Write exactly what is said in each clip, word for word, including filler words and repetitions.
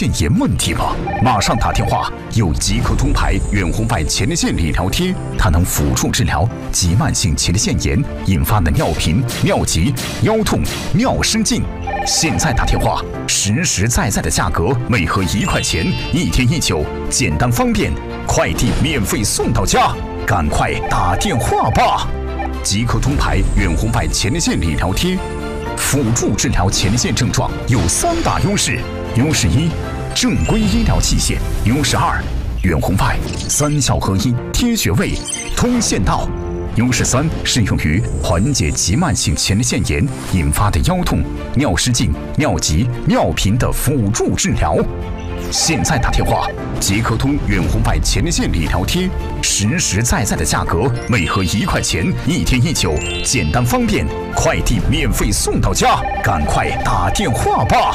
腺炎问题吗？马上打电话，有即刻通牌远红外前列腺理疗贴，它能辅助治疗急慢性前列腺炎引发的尿频、尿急、腰痛、尿失禁。现在打电话，实实在在的价格，每盒一块钱，一天一酒，简单方便，快递免费送到家，赶快打电话吧！即刻通牌远红外前列腺理疗贴。辅助治疗前列腺症状有三大优势：优势一，正规医疗器械；优势二，远红外三效合一，贴穴位，通腺道；优势三，适用于缓解急慢性前列腺炎引发的腰痛、尿失禁、尿急、尿频的辅助治疗。现在打电话，即刻通远红外前列腺理疗贴，实实在在的价格，每盒一块钱，一天一酒，简单方便，快递免费送到家，赶快打电话吧！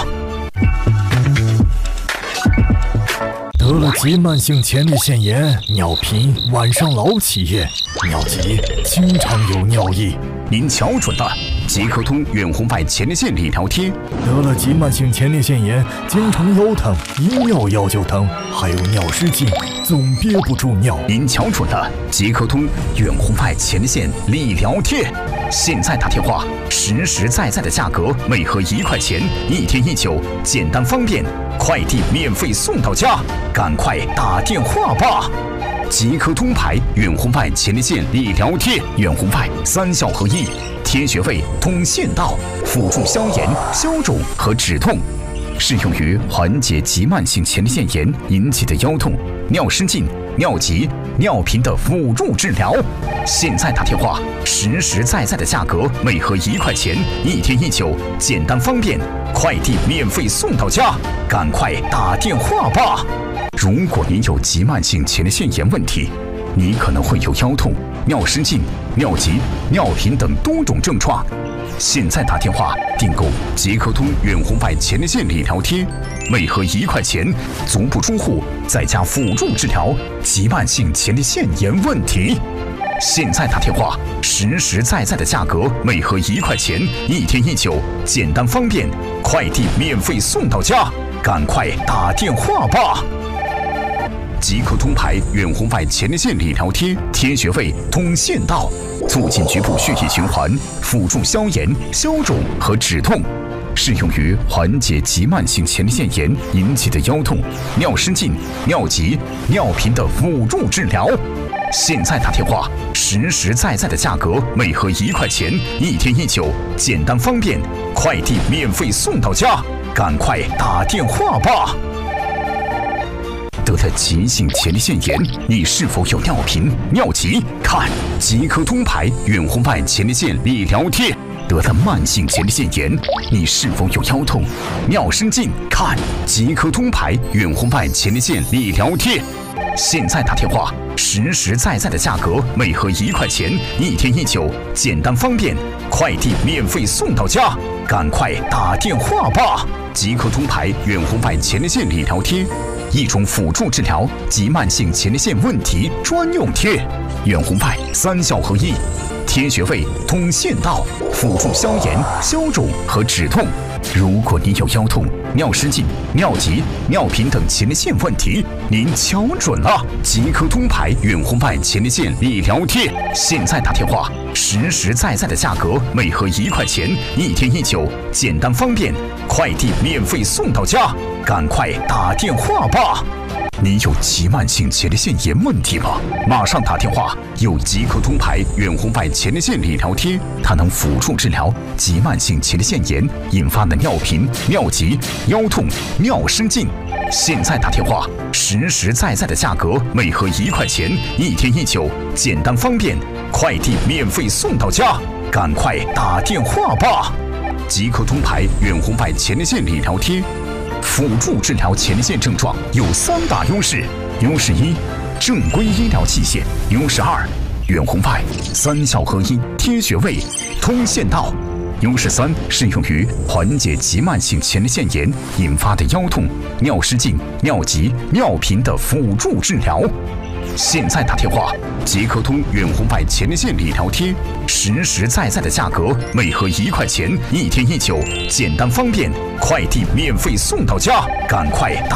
得了急慢性前列腺炎，尿频，晚上老起夜，尿急，经常有尿意。 您瞧准了，即刻通远红外前列腺理疗贴。 得了急慢性前列腺炎，经常腰疼，一尿药就疼，还有尿失禁，总憋不住尿。 您瞧准了，即刻通远红外前列腺理疗贴。现在打电话，实实在在的价格，每盒一块钱，一天一酒，简单方便，快递免费送到家，赶快打电话吧！即刻通牌远红外前列腺理疗贴，远红外三效合一，贴穴位，通腺道，辅助消炎、消肿和止痛，适用于缓解急慢性前列腺炎引起的腰痛、尿失禁、尿急、尿频的辅助治疗。现在打电话，实实在在的价格，每盒一块钱，一天一酒，简单方便，快递免费送到家，赶快打电话吧！如果您有急慢性前列腺炎问题，你可能会有腰痛、尿失禁、尿急、尿频等多种症状。现在打电话订购即刻通远红外前列腺理疗贴，每盒一块钱，足不出户，在家辅助治疗急慢性前列腺炎问题。现在打电话，实实在在的价格，每盒一块钱，一天一酒，简单方便，快递免费送到家，赶快打电话吧！即刻通牌远红外前列腺理疗贴，贴穴位，通腺道，促进局部血液循环，辅助消炎、消肿和止痛，适用于缓解急慢性前列腺炎引起的腰痛、尿失禁、尿急、尿频的辅助治疗。现在打电话，实实在在的价格，每盒一块钱，一天一酒，简单方便，快递免费送到家，赶快打电话吧！得了急性前列腺炎，你是否有尿频、尿急？看即刻通牌远红外前列腺理疗贴。得了慢性前列腺炎，你是否有腰痛、尿失禁？看即刻通牌远红外前列腺理疗贴。现在打电话，实实在在的价格，每盒一块钱，一天一酒，简单方便，快递免费送到家，赶快打电话吧！即刻通牌远红外前列腺理疗贴，一种辅助治疗急慢性前列腺问题专用贴，远红外三效合一，贴穴位，通腺道，辅助消炎、消肿和止痛。如果您有腰痛、尿失禁、尿急、尿频等前列腺问题，您瞧准了，即刻通牌远红外前列腺理疗贴。现在打电话，实实在在的价格，每盒一块钱，一天一酒，简单方便，快递免费送到家，赶快打电话吧！你有急慢性前列腺炎问题吗？马上打电话，有即刻通牌远红外前列腺理疗贴，它能辅助治疗急慢性前列腺炎引发的尿频、尿急、腰痛、尿失禁。现在打电话，实实在在的价格，每盒一块钱，一天一酒，简单方便，快递免费送到家，赶快打电话吧！即刻通牌远红外前列腺理疗贴。辅助治疗前列腺症状有三大优势：优势一，正规医疗器械；优势二，远红外三效合一，贴穴位，通腺道；优势三，适用于缓解急慢性前列腺炎引发的腰痛、尿失禁、尿急、尿频的辅助治疗。现在打电话，即刻通远红外前列腺理疗贴，实实在在的价格，每盒一块钱，一天一酒，简单方便，快递免费送到家，赶快打